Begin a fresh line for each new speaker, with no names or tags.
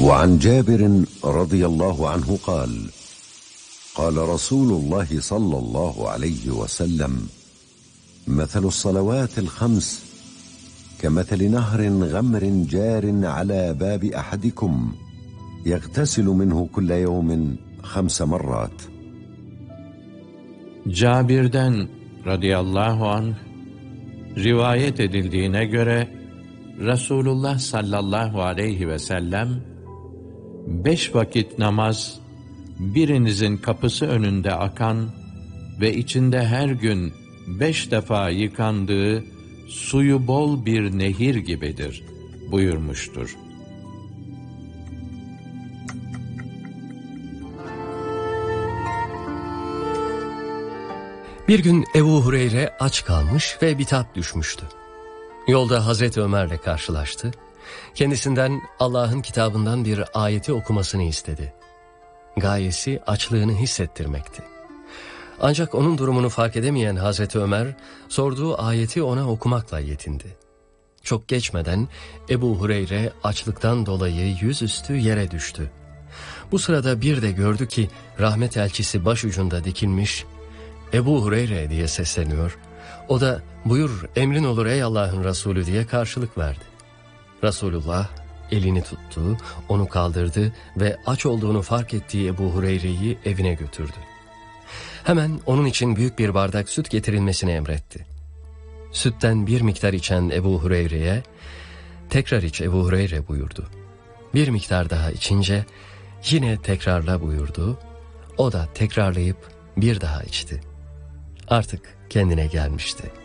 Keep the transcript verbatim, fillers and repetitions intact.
وعن جابر رضي الله عنه قال قال رسول الله صلى الله عليه وسلم مثل الصلوات الخمس كمثل نهر غمر جار على باب أحدكم يغتسل منه كل يوم خمس مرات.
Cabir'den radıyallahu anh rivayet edildiğine göre Resulullah sallallahu aleyhi ve sellem beş vakit namaz birinizin kapısı önünde akan ve içinde her gün beş defa yıkandığı suyu bol bir nehir gibidir buyurmuştur.
Bir gün Ebu Hureyre aç kalmış ve bitap düşmüştü. Yolda Hazreti Ömer'le karşılaştı. Kendisinden Allah'ın kitabından bir ayeti okumasını istedi. Gayesi açlığını hissettirmekti. Ancak onun durumunu fark edemeyen Hazreti Ömer, sorduğu ayeti ona okumakla yetindi. Çok geçmeden Ebu Hureyre açlıktan dolayı yüzüstü yere düştü. Bu sırada bir de gördü ki rahmet elçisi başucunda dikilmiş, Ebu Hureyre diye sesleniyor. O da buyur emrin olur ey Allah'ın Resulü diye karşılık verdi. Resulullah elini tuttu, onu kaldırdı ve aç olduğunu fark ettiği Ebu Hureyre'yi evine götürdü. Hemen onun için büyük bir bardak süt getirilmesini emretti. Sütten bir miktar içen Ebu Hureyre'ye tekrar iç Ebu Hureyre buyurdu. Bir miktar daha içince yine tekrarla buyurdu. O da tekrarlayıp bir daha içti. Artık kendine gelmişti.